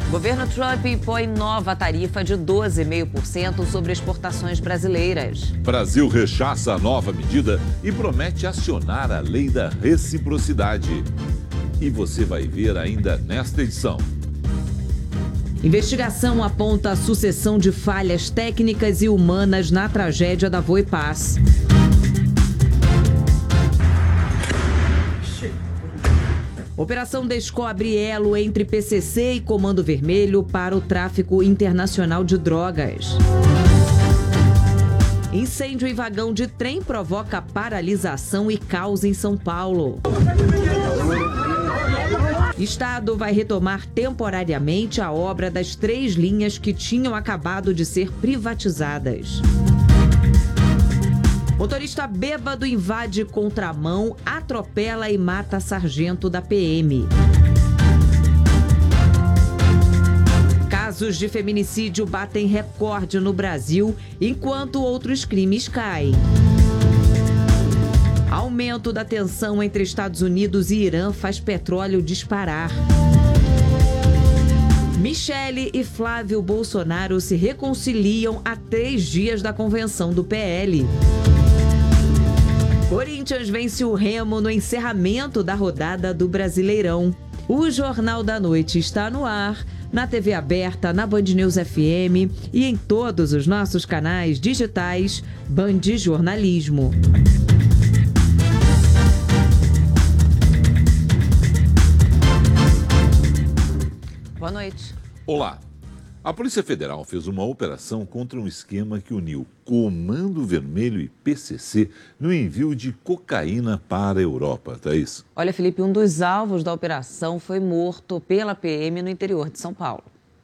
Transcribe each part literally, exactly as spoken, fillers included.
Governo Trump impõe nova tarifa de doze vírgula cinco por cento sobre exportações brasileiras. Brasil rechaça a nova medida e promete acionar a lei da reciprocidade. E você vai ver ainda nesta edição. Investigação aponta a sucessão de falhas técnicas e humanas na tragédia da Voipaz. Operação descobre elo entre P C C e Comando Vermelho para o tráfico internacional de drogas. Incêndio em vagão de trem provoca paralisação e caos em São Paulo. Estado vai retomar temporariamente a obra das três linhas que tinham acabado de ser privatizadas. Motorista bêbado invade contramão, atropela e mata sargento da P M. Casos de feminicídio batem recorde no Brasil, enquanto outros crimes caem. Aumento da tensão entre Estados Unidos e Irã faz petróleo disparar. Michele e Flávio Bolsonaro se reconciliam a três dias da convenção do P L. Corinthians vence o Remo no encerramento da rodada do Brasileirão. O Jornal da Noite está no ar, na T V aberta, na Band News F M e em todos os nossos canais digitais Band Jornalismo. Boa noite. Olá. A Polícia Federal fez uma operação contra um esquema que uniu Comando Vermelho e P C C no envio de cocaína para a Europa, Thaís. Olha, Felipe, um dos alvos da operação foi morto pela P M no interior de São Paulo.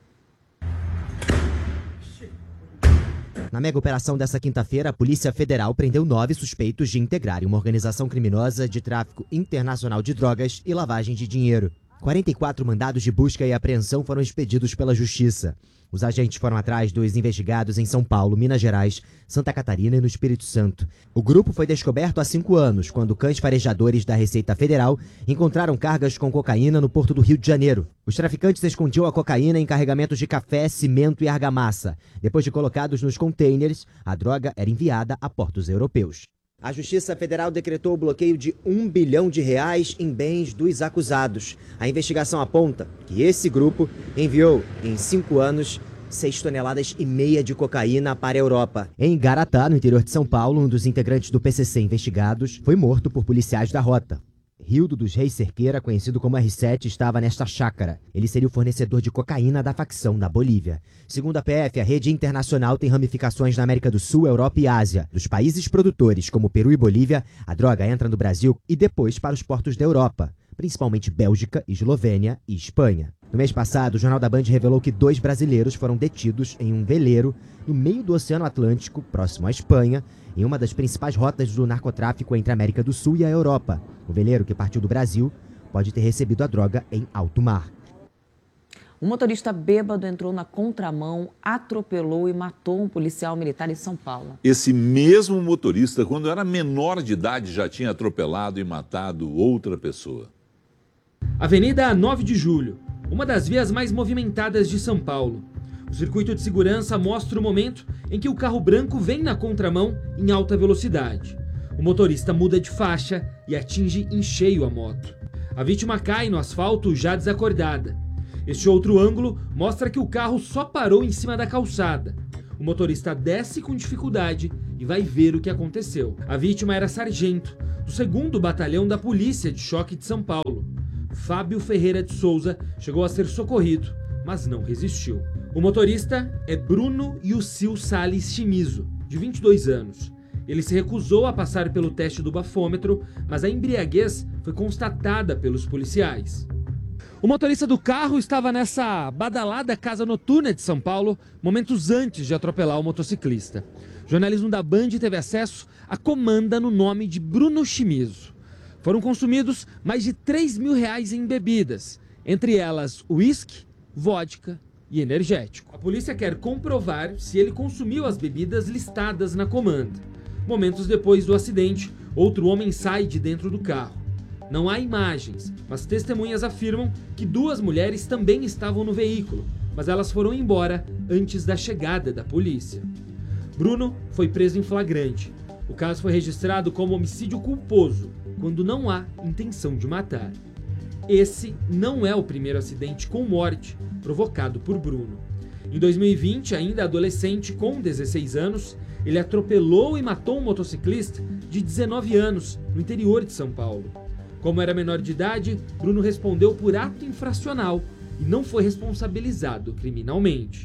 Na mega operação dessa quinta-feira, a Polícia Federal prendeu nove suspeitos de integrarem uma organização criminosa de tráfico internacional de drogas e lavagem de dinheiro. quarenta e quatro mandados de busca e apreensão foram expedidos pela Justiça. Os agentes foram atrás dos investigados em São Paulo, Minas Gerais, Santa Catarina e no Espírito Santo. O grupo foi descoberto há cinco anos, quando cães farejadores da Receita Federal encontraram cargas com cocaína no porto do Rio de Janeiro. Os traficantes escondiam a cocaína em carregamentos de café, cimento e argamassa. Depois de colocados nos containers, a droga era enviada a portos europeus. A Justiça Federal decretou o bloqueio de um bilhão de reais em bens dos acusados. A investigação aponta que esse grupo enviou, em cinco anos, seis toneladas e meia de cocaína para a Europa. Em Garatá, no interior de São Paulo, um dos integrantes do P C C investigados foi morto por policiais da rota. Rildo dos Reis Cerqueira, conhecido como R sete, estava nesta chácara. Ele seria o fornecedor de cocaína da facção na Bolívia. Segundo a P F, a rede internacional tem ramificações na América do Sul, Europa e Ásia. Dos países produtores, como Peru e Bolívia, a droga entra no Brasil e depois para os portos da Europa, principalmente Bélgica, Eslovênia e Espanha. No mês passado, o Jornal da Band revelou que dois brasileiros foram detidos em um veleiro no meio do Oceano Atlântico, próximo à Espanha, em uma das principais rotas do narcotráfico entre a América do Sul e a Europa. O veleiro, que partiu do Brasil, pode ter recebido a droga em alto mar. Um motorista bêbado entrou na contramão, atropelou e matou um policial militar em São Paulo. Esse mesmo motorista, quando era menor de idade, já tinha atropelado e matado outra pessoa. Avenida nove de julho, uma das vias mais movimentadas de São Paulo. O circuito de segurança mostra o momento em que o carro branco vem na contramão em alta velocidade. O motorista muda de faixa e atinge em cheio a moto. A vítima cai no asfalto já desacordada. Este outro ângulo mostra que o carro só parou em cima da calçada. O motorista desce com dificuldade e vai ver o que aconteceu. A vítima era sargento, do segundo Batalhão da Polícia de Choque de São Paulo. Fábio Ferreira de Souza chegou a ser socorrido, mas não resistiu. O motorista é Bruno Yusil Salles Chimizo, de vinte e dois anos. Ele se recusou a passar pelo teste do bafômetro, mas a embriaguez foi constatada pelos policiais. O motorista do carro estava nessa badalada casa noturna de São Paulo, momentos antes de atropelar o motociclista. O jornalismo da Band teve acesso à comanda no nome de Bruno Chimizo. Foram consumidos mais de três mil reais em bebidas, entre elas uísque, vodka e energético. A polícia quer comprovar se ele consumiu as bebidas listadas na comanda. Momentos depois do acidente, outro homem sai de dentro do carro. Não há imagens, mas testemunhas afirmam que duas mulheres também estavam no veículo, mas elas foram embora antes da chegada da polícia. Bruno foi preso em flagrante. O caso foi registrado como homicídio culposo, quando não há intenção de matar. Esse não é o primeiro acidente com morte provocado por Bruno. Em dois mil e vinte, ainda adolescente com dezesseis anos, ele atropelou e matou um motociclista de dezenove anos no interior de São Paulo. Como era menor de idade, Bruno respondeu por ato infracional e não foi responsabilizado criminalmente.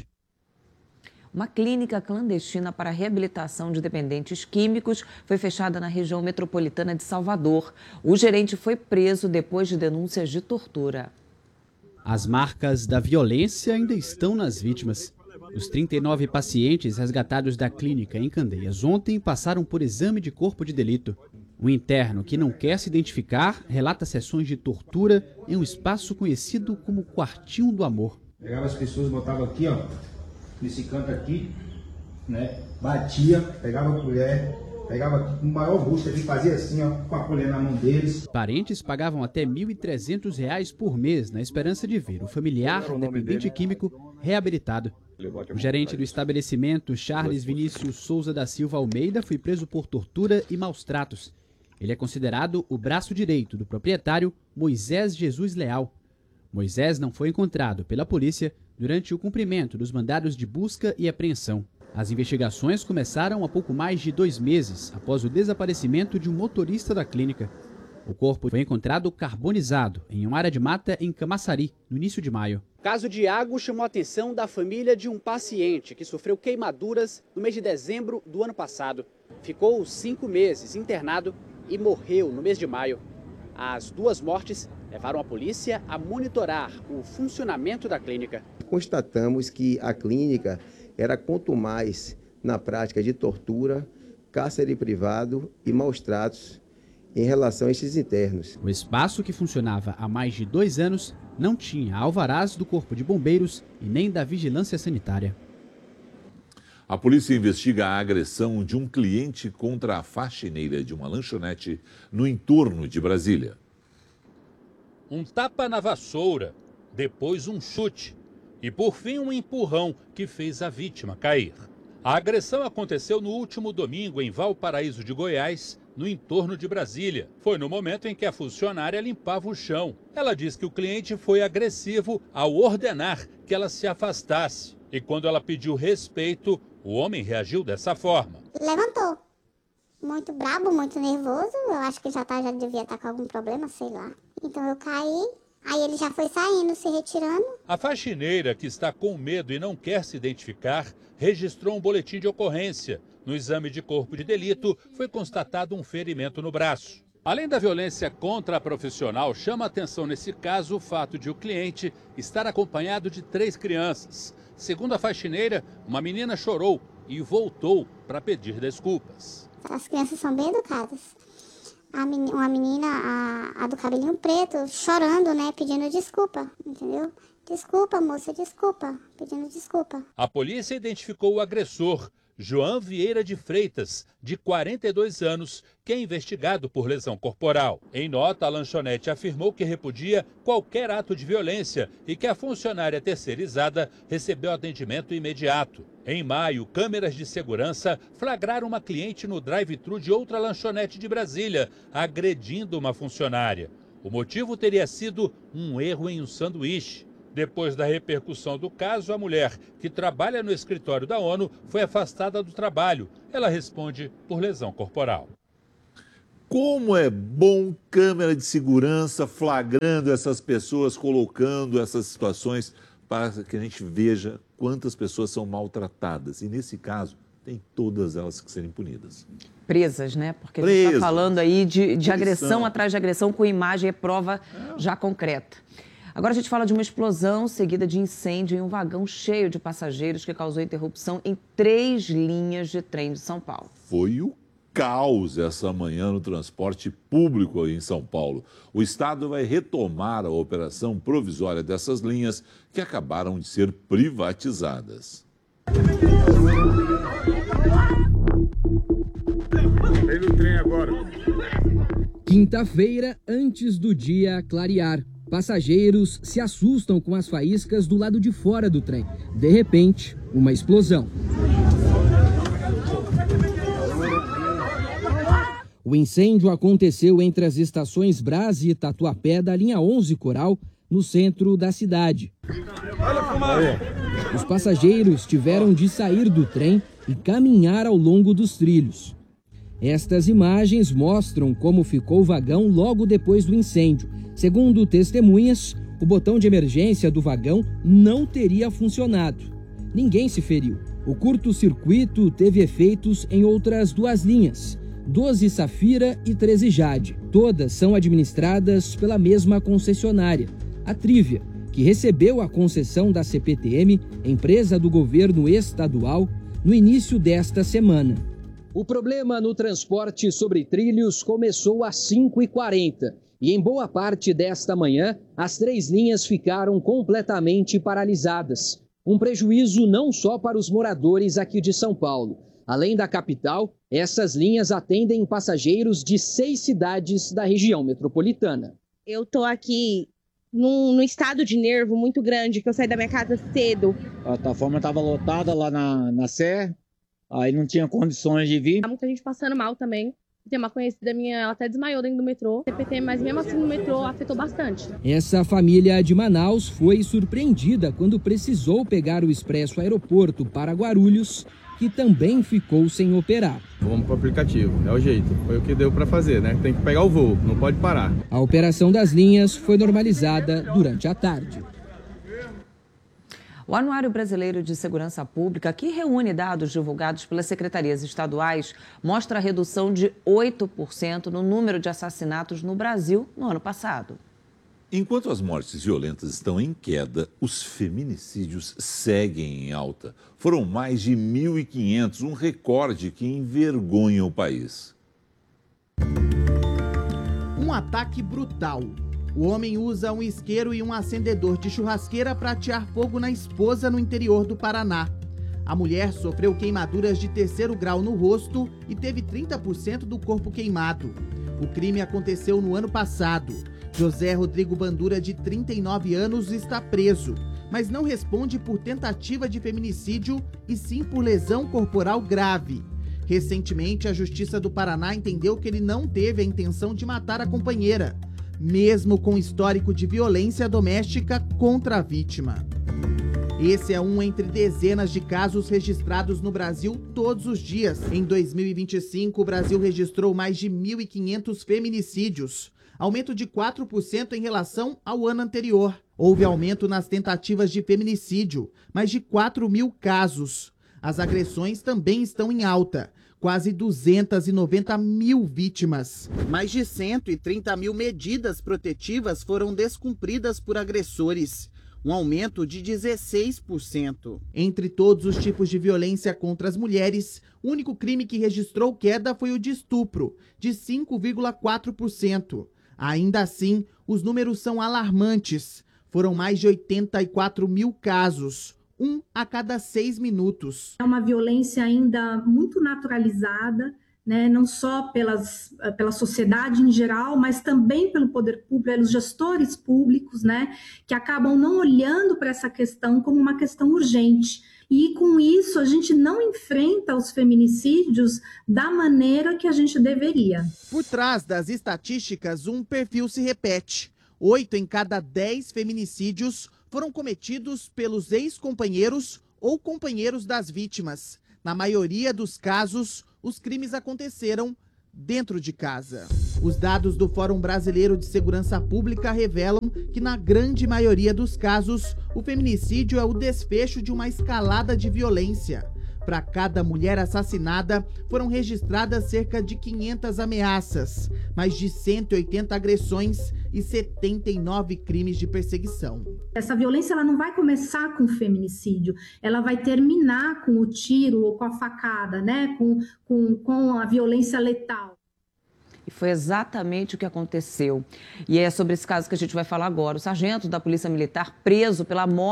Uma clínica clandestina para reabilitação de dependentes químicos foi fechada na região metropolitana de Salvador. O gerente foi preso depois de denúncias de tortura. As marcas da violência ainda estão nas vítimas. Os trinta e nove pacientes resgatados da clínica em Candeias ontem passaram por exame de corpo de delito. Um interno que não quer se identificar relata sessões de tortura em um espaço conhecido como Quartinho do Amor. Pegava as pessoas, botava aqui, ó, nesse canto aqui, né? Batia, pegava a colher, pegava o maior busto ali, fazia assim, ó, com a colher na mão deles. Parentes pagavam até mil e trezentos reais por mês na esperança de ver o familiar dependente químico reabilitado. O gerente do estabelecimento, Charles Vinícius Souza da Silva Almeida, foi preso por tortura e maus tratos. Ele é considerado o braço direito do proprietário Moisés Jesus Leal. Moisés não foi encontrado pela polícia durante o cumprimento dos mandados de busca e apreensão. As investigações começaram há pouco mais de dois meses após o desaparecimento de um motorista da clínica. O corpo foi encontrado carbonizado em uma área de mata em Camaçari, no início de maio. O caso de Iago chamou a atenção da família de um paciente que sofreu queimaduras no mês de dezembro do ano passado. Ficou cinco meses internado e morreu no mês de maio. As duas mortes levaram a polícia a monitorar o funcionamento da clínica. Constatamos que a clínica era contumaz na prática de tortura, cárcere privado e maus tratos em relação a estes internos. O espaço, que funcionava há mais de dois anos, não tinha alvarás do Corpo de Bombeiros e nem da Vigilância Sanitária. A polícia investiga a agressão de um cliente contra a faxineira de uma lanchonete no entorno de Brasília. Um tapa na vassoura, depois um chute e, por fim, um empurrão que fez a vítima cair. A agressão aconteceu no último domingo em Valparaíso de Goiás, no entorno de Brasília. Foi no momento em que a funcionária limpava o chão. Ela diz que o cliente foi agressivo ao ordenar que ela se afastasse. E quando ela pediu respeito, o homem reagiu dessa forma. Levantou. Muito brabo, muito nervoso. Eu acho que já, tá, já devia estar com algum problema, sei lá. Então eu caí, aí ele já foi saindo, se retirando. A faxineira, que está com medo e não quer se identificar, registrou um boletim de ocorrência. No exame de corpo de delito, foi constatado um ferimento no braço. Além da violência contra a profissional, chama a atenção nesse caso o fato de o cliente estar acompanhado de três crianças. Segundo a faxineira, uma menina chorou e voltou para pedir desculpas. As crianças são bem educadas. A men- uma menina, a, a do cabelinho preto, chorando, né, pedindo desculpa, entendeu? Desculpa, moça, desculpa, pedindo desculpa. A polícia identificou o agressor, João Vieira de Freitas, de quarenta e dois anos, que é investigado por lesão corporal. Em nota, a lanchonete afirmou que repudia qualquer ato de violência e que a funcionária terceirizada recebeu atendimento imediato. Em maio, câmeras de segurança flagraram uma cliente no drive-thru de outra lanchonete de Brasília, agredindo uma funcionária. O motivo teria sido um erro em um sanduíche. Depois da repercussão do caso, a mulher, que trabalha no escritório da ONU, foi afastada do trabalho. Ela responde por lesão corporal. Como é bom câmera de segurança flagrando essas pessoas, colocando essas situações para que a gente veja quantas pessoas são maltratadas. E nesse caso, tem todas elas que serem punidas. Presas, né? Porque Presas. a gente está falando aí de, de agressão atrás de agressão com imagem e prova é. já concreta. Agora a gente fala de uma explosão seguida de incêndio em um vagão cheio de passageiros que causou interrupção em três linhas de trem de São Paulo. Foi o caos essa manhã no transporte público aí em São Paulo. O Estado vai retomar a operação provisória dessas linhas que acabaram de ser privatizadas. Vem no trem agora. Quinta-feira, antes do dia clarear. Passageiros se assustam com as faíscas do lado de fora do trem. De repente, uma explosão. O incêndio aconteceu entre as estações Brás e Tatuapé da linha onze Coral, no centro da cidade. Os passageiros tiveram de sair do trem e caminhar ao longo dos trilhos. Estas imagens mostram como ficou o vagão logo depois do incêndio. Segundo testemunhas, o botão de emergência do vagão não teria funcionado. Ninguém se feriu. O curto-circuito teve efeitos em outras duas linhas, doze Safira e treze Jade. Todas são administradas pela mesma concessionária, a Trívia, que recebeu a concessão da C P T M, empresa do governo estadual, no início desta semana. O problema no transporte sobre trilhos começou às cinco e quarenta e em boa parte desta manhã as três linhas ficaram completamente paralisadas. Um prejuízo não só para os moradores aqui de São Paulo. Além da capital, essas linhas atendem passageiros de seis cidades da região metropolitana. Eu tô aqui num, num estado de nervo muito grande, que eu saí da minha casa cedo. A plataforma estava lotada lá na, na Sé, aí não tinha condições de vir. Há muita gente passando mal também. Tem uma conhecida minha, ela até desmaiou dentro do metrô, C P T, mas mesmo assim no metrô afetou bastante. Essa família de Manaus foi surpreendida quando precisou pegar o expresso aeroporto para Guarulhos, que também ficou sem operar. Vamos para o aplicativo, é o jeito, foi o que deu para fazer, né? Tem que pegar o voo, não pode parar. A operação das linhas foi normalizada durante a tarde. O Anuário Brasileiro de Segurança Pública, que reúne dados divulgados pelas secretarias estaduais, mostra a redução de oito por cento no número de assassinatos no Brasil no ano passado. Enquanto as mortes violentas estão em queda, os feminicídios seguem em alta. Foram mais de mil e quinhentos, um recorde que envergonha o país. Um ataque brutal. O homem usa um isqueiro e um acendedor de churrasqueira para atear fogo na esposa no interior do Paraná. A mulher sofreu queimaduras de terceiro grau no rosto e teve trinta por cento do corpo queimado. O crime aconteceu no ano passado. José Rodrigo Bandura, de trinta e nove anos, está preso, mas não responde por tentativa de feminicídio e sim por lesão corporal grave. Recentemente, a Justiça do Paraná entendeu que ele não teve a intenção de matar a companheira, mesmo com histórico de violência doméstica contra a vítima. Esse é um entre dezenas de casos registrados no Brasil todos os dias. Em dois mil e vinte e cinco, o Brasil registrou mais de mil e quinhentos feminicídios, aumento de quatro por cento em relação ao ano anterior. Houve aumento nas tentativas de feminicídio, mais de quatro mil casos. As agressões também estão em alta, quase duzentas e noventa mil vítimas. Mais de cento e trinta mil medidas protetivas foram descumpridas por agressores, um aumento de dezesseis por cento. Entre todos os tipos de violência contra as mulheres, o único crime que registrou queda foi o de estupro, de cinco vírgula quatro por cento. Ainda assim, os números são alarmantes. Foram mais de oitenta e quatro mil casos, um a cada seis minutos. É uma violência ainda muito naturalizada, né? Não só pelas, pela sociedade em geral, mas também pelo poder público, pelos gestores públicos, né? Que acabam não olhando para essa questão como uma questão urgente. E com isso a gente não enfrenta os feminicídios da maneira que a gente deveria. Por trás das estatísticas, um perfil se repete. Oito em cada dez feminicídios foram cometidos pelos ex-companheiros ou companheiros das vítimas. Na maioria dos casos, os crimes aconteceram dentro de casa. Os dados do Fórum Brasileiro de Segurança Pública revelam que, na grande maioria dos casos, o feminicídio é o desfecho de uma escalada de violência. Para cada mulher assassinada, foram registradas cerca de quinhentas ameaças, mais de cento e oitenta agressões e setenta e nove crimes de perseguição. Essa violência ela não vai começar com o feminicídio, ela vai terminar com o tiro ou com a facada, né? com, com, com a violência letal. E foi exatamente o que aconteceu. E é sobre esse caso que a gente vai falar agora. O sargento da Polícia Militar preso pela morte